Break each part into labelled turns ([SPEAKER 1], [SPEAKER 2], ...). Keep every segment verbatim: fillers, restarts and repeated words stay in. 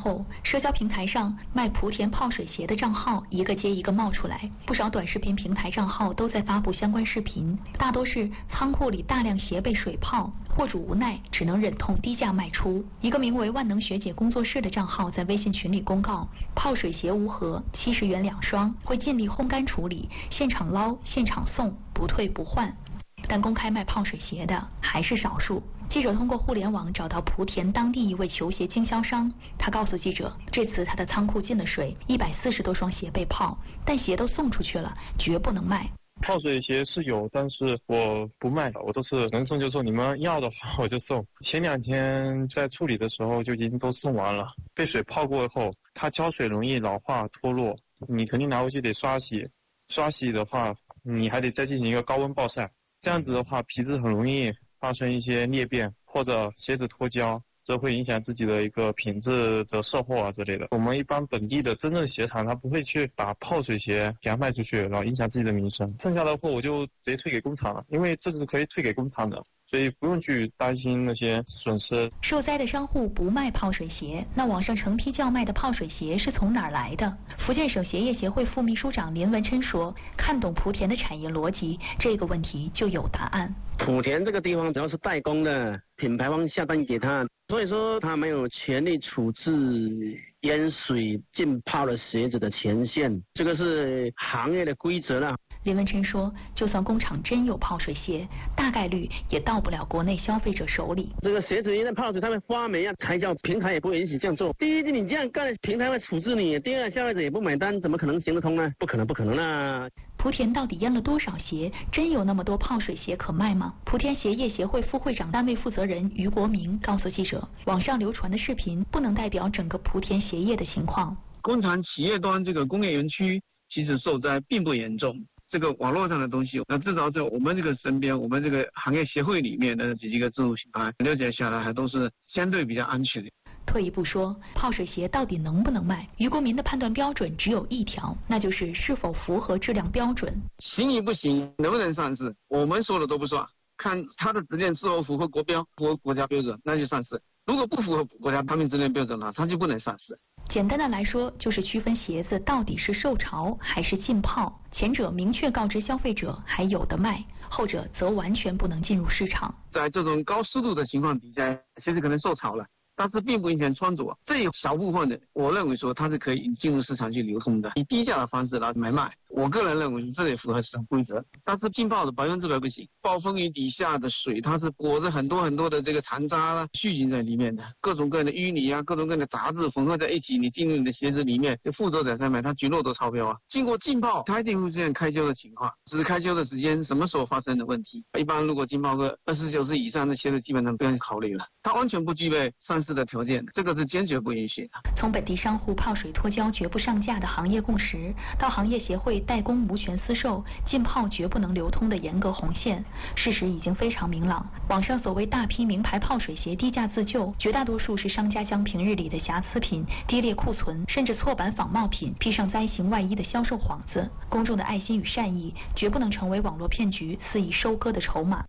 [SPEAKER 1] 后，社交平台上卖莆田泡水鞋的账号一个接一个冒出来，不少短视频平台账号都在发布相关视频，大多是仓库里大量鞋被水泡，货主无奈只能忍痛低价卖出。一个名为万能学姐工作室的账号在微信群里公告，泡水鞋无盒，七十元两双，会尽力烘干处理，现场捞，现场送，不退不换。但公开卖泡水鞋的还是少数。记者通过互联网找到莆田当地一位球鞋经销商，他告诉记者，这次他的仓库进了水，一百四十多双鞋被泡，但鞋都送出去了，绝不能卖。
[SPEAKER 2] 泡水鞋是有，但是我不卖，我都是能送就送，你们要的话我就送。前两天在处理的时候就已经都送完了，被水泡过后，它胶水容易老化脱落，你肯定拿回去得刷洗，刷洗的话你还得再进行一个高温暴晒，这样子的话皮质很容易发生一些裂变，或者鞋子脱胶，这会影响自己的一个品质的售后啊之类的。我们一般本地的真正鞋厂，他不会去把泡水鞋给它卖出去，然后影响自己的名声。剩下的货我就直接退给工厂了，因为这是可以退给工厂的，所以不用去担心那些损失。
[SPEAKER 1] 受灾的商户不卖泡水鞋，那网上成批叫卖的泡水鞋是从哪儿来的？福建省鞋业协会副秘书长林文琛说，看懂莆田的产业逻辑，这个问题就有答案。
[SPEAKER 3] 莆田这个地方主要是代工的，品牌方下单给他，所以说他没有权利处置淹水浸泡了鞋子的权限，这个是行业的规则了。
[SPEAKER 1] 林文琛说，就算工厂真有泡水鞋，大概率也到不了国内消费者手里。
[SPEAKER 3] 这个鞋子一旦泡水，它会发霉啊，才叫平台也不会允许这样做。第一，你这样干，平台会处置你；第二，消费者也不买单，怎么可能行得通呢？不可能，不可能啊！
[SPEAKER 1] 莆田到底淹了多少鞋？真有那么多泡水鞋可卖吗？莆田鞋业协会副会长单位负责人于国明告诉记者，网上流传的视频不能代表整个莆田鞋业的情况。
[SPEAKER 4] 工厂企业端这个工业园区其实受灾并不严重。这个网络上的东西，那至少在我们这个身边，我们这个行业协会里面的几个自主品牌了解下来，还都是相对比较安全的。
[SPEAKER 1] 退一步说，泡水鞋到底能不能卖？于国民的判断标准只有一条，那就是是否符合质量标准。
[SPEAKER 4] 行与不行，能不能上市，我们说的都不算，看它的质量是否符合国标、符合国家标准，那就上市。如果不符合国家产品质量标准了，它就不能上市。
[SPEAKER 1] 简单的来说，就是区分鞋子到底是受潮还是浸泡，前者明确告知消费者还有的卖，后者则完全不能进入市场。
[SPEAKER 4] 在这种高湿度的情况底下，鞋子可能受潮了，但是并不影响穿着，这一小部分的，我认为说它是可以进入市场去流通的，以低价的方式来买卖。我个人认为这也符合市场规则，但是浸泡的百分之百不行。暴风雨底下的水，它是裹着很多很多的这个残渣啊、细菌在里面的，各种各样的淤泥啊、各种各样的杂质混合在一起，你进入你的鞋子里面，就负责者上面它菊落都超标啊。经过浸泡，它一定会出现开胶的情况，只是开胶的时间什么时候发生的问题。一般如果浸泡个二十四小时以上的鞋子，基本上不用考虑了，它完全不具备上市的条件，这个是坚决不允许的。
[SPEAKER 1] 从本地商户泡水脱胶绝不上架的行业共识，到行业协会代工无权私售、浸泡绝不能流通的严格红线，事实已经非常明朗。网上所谓大批名牌泡水鞋低价自救，绝大多数是商家将平日里的瑕疵品、低劣库存甚至错版仿冒品披上灾形外衣的销售幌子。公众的爱心与善意绝不能成为网络骗局肆意收割的筹码。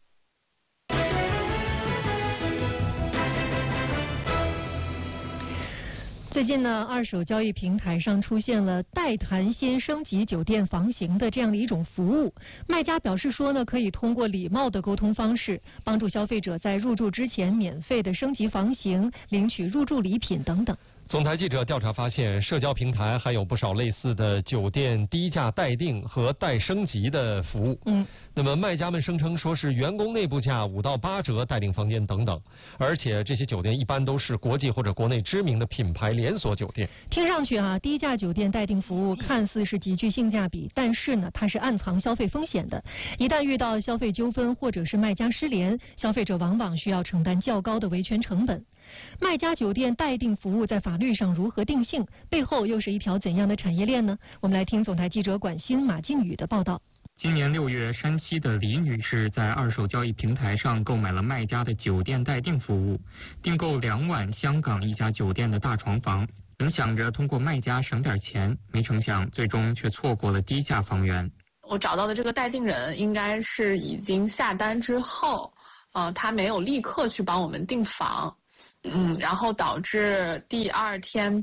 [SPEAKER 5] 最近呢，二手交易平台上出现了代谈先升级酒店房型的这样的一种服务。卖家表示说呢，可以通过礼貌的沟通方式，帮助消费者在入住之前免费的升级房型，领取入住礼品等等。
[SPEAKER 6] 总台记者调查发现，社交平台还有不少类似的酒店低价代订和代升级的服务。嗯，那么卖家们声称说是员工内部价五到八折代订房间等等，而且这些酒店一般都是国际或者国内知名的品牌连锁酒店。
[SPEAKER 5] 听上去啊，低价酒店代订服务看似是极具性价比，但是呢，它是暗藏消费风险的。一旦遇到消费纠纷或者是卖家失联，消费者往往需要承担较高的维权成本。卖家酒店代订服务在法律上如何定性？背后又是一条怎样的产业链呢？我们来听总台记者管鑫、马靖宇的报道。
[SPEAKER 7] 今年六月，山西的李女士在二手交易平台上购买了卖家的酒店代订服务，订购两晚香港一家酒店的大床房，本想着通过卖家省点钱，没成想最终却错过了低价房源。
[SPEAKER 8] 我找到的这个代订人应该是已经下单之后，呃，他没有立刻去帮我们订房。嗯，然后导致第二天